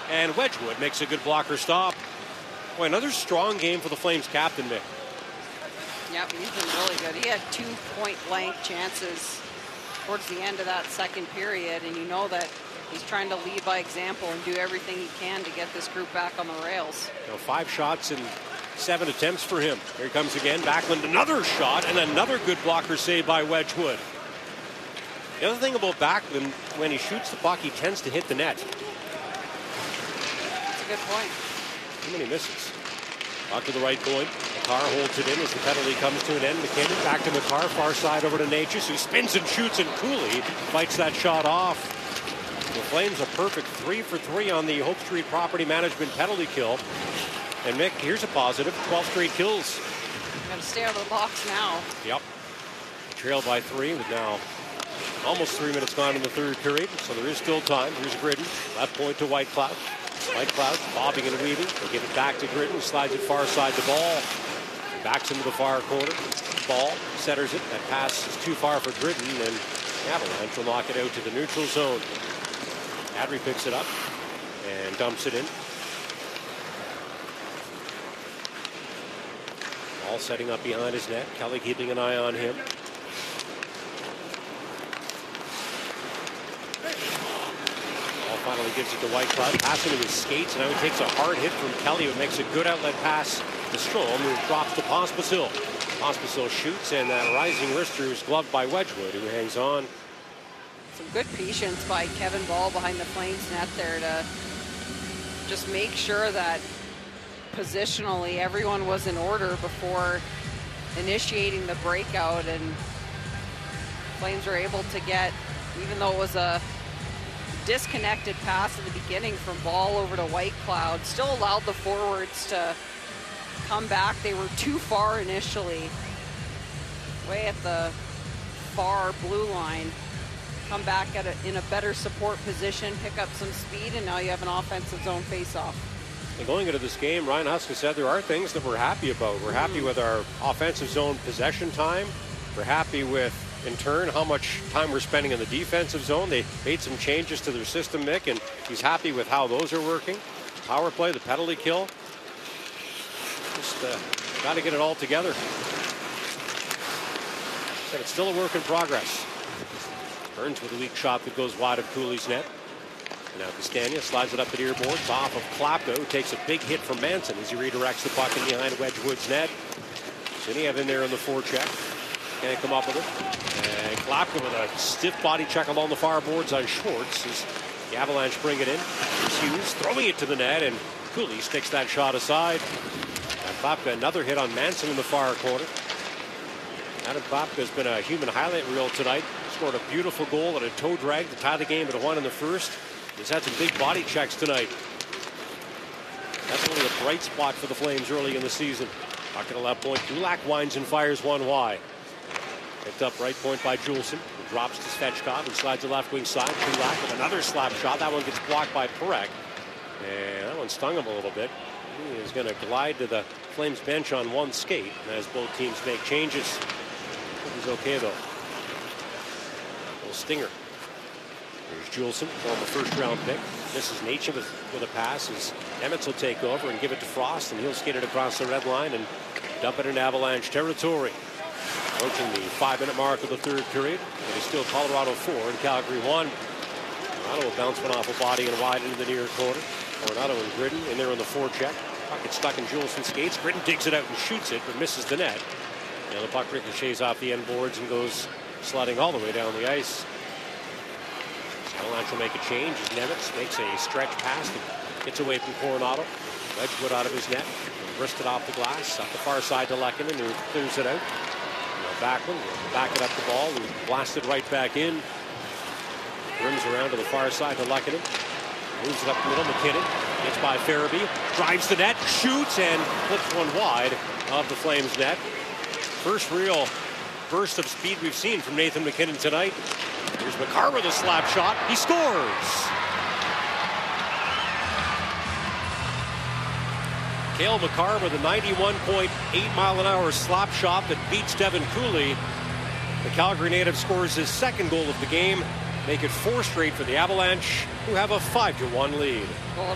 And Wedgwood makes a good blocker stop. Boy, another strong game for the Flames captain, Mick. Yep, he's been really good. He had 2 point-blank chances towards the end of that second period, and you know that he's trying to lead by example and do everything he can to get this group back on the rails. 5 shots and 7 attempts for him. Here he comes again. Backlund, another shot, and another good blocker save by Wedgwood. The other thing about Backlund, when he shoots the puck, he tends to hit the net. That's a good point. Too many misses. Puck to the right point. Makar holds it in as the penalty comes to an end. McKinnon back to Makar, far side over to Necas, who spins and shoots, and Cooley fights that shot off. The Flames a perfect 3 for 3 on the Hope Street Property Management penalty kill. And Mick, here's a positive, 12 straight kills. Got to stay out of the box now. Yep. Trail by 3 with now almost 3 minutes gone in the third period, so there is still time. Here's Gridden, left point to Whitecloud. Whitecloud bobbing and weaving. They give it back to Gridden, slides it far side the ball. Backs into the far corner. Ball, centers it. That pass is too far for Gridden, and Avalanche will knock it out to the neutral zone. Adry picks it up and dumps it in. Ball setting up behind his net. Kelly keeping an eye on him. Finally gives it to Whitecloud, passing to his skates, and now he takes a hard hit from Kelly, who makes a good outlet pass to Strome, who drops to Pospisil. Pospisil shoots, and that rising wrister is gloved by Wedgwood, who hangs on. Some good patience by Kevin Ball behind the Flames net there to just make sure that positionally everyone was in order before initiating the breakout, and Flames were able to get, even though it was a disconnected pass at the beginning from Ball over to Whitecloud, still allowed the forwards to come back. They were too far initially, way at the far blue line. Come back in a better support position, pick up some speed, and now you have an offensive zone face-off. And going into this game, Ryan Huska said there are things that we're happy about. We're happy with our offensive zone possession time. We're happy with, in turn, how much time we're spending in the defensive zone. They made some changes to their system, Mick, and he's happy with how those are working. Power play, the penalty kill. Just got to get it all together. Said it's still a work in progress. Burns with a weak shot that goes wide of Cooley's net. And now Castagna slides it up the near boards, off of Klapka, who takes a big hit from Manson as he redirects the puck in behind Wedgwood's net. Siniev in there in the forecheck. Can't come up with it. And Klapka with a stiff body check along the far boards on Schwartz as the Avalanche bring it in. Here's Hughes throwing it to the net, and Cooley sticks that shot aside. And Klapka another hit on Manson in the far corner. Adam Klapka has been a human highlight reel tonight. Scored a beautiful goal and a toe drag to tie the game at 1 in the first. He's had some big body checks tonight. Definitely a bright spot for the Flames early in the season. Puck at a left point. Dulac winds and fires one wide. Picked up right point by Juleson, who drops to Svechkov and slides the left wing side. Dulac with another slap shot. That one gets blocked by Parekh. And that one stung him a little bit. He is going to glide to the Flames bench on one skate as both teams make changes. He's okay though. Little stinger. Here's Juleson, former first-round pick. Misses Necas with a pass as Emmets will take over and give it to Frost, and he'll skate it across the red line and dump it in Avalanche territory. Approaching the 5-minute mark of the third period. It is still Colorado 4 and Calgary 1. Coronado will bounce one off a body and wide into the near corner. Coronado and Gridden in there on the forecheck. Puck gets stuck in Juleson's skates. Gridden digs it out and shoots it, but misses the net. And the puck ricochets off the end boards and goes sliding all the way down the ice. Avalanche will make a change as Nemitz makes a stretch pass that gets away from Coronado. Wedgwood out of his net, wristed off the glass, up the far side to Lehkonen, who clears it out. Backlund will back it up the ball, who blasted right back in. Rims around to the far side to Lehkonen. Moves it up the middle, McKinnon gets by Farabee, drives the net, shoots, and flips one wide of the Flames net. First real burst of speed we've seen from Nathan McKinnon tonight. Here's Makar with a slap shot. He scores! Cale Makar with a 91.8-mile-an-hour slap shot that beats Devin Cooley. The Calgary native scores his second goal of the game. Make it 4 straight for the Avalanche, who have a 5-1 lead.